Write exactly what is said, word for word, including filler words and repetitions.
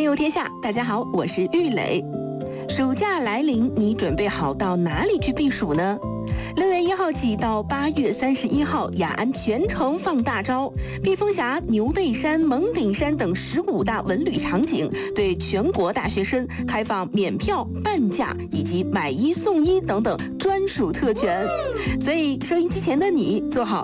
游天下，大家好，我是玉磊。暑假来临，你准备好到哪里去避暑呢？六月一号起到八月三十一号，雅安全程放大招，避风峡、牛背山、蒙顶山等十五大文旅场景对全国大学生开放免票、半价以及买一送一等等专属特权。所以，收音机前的你，做好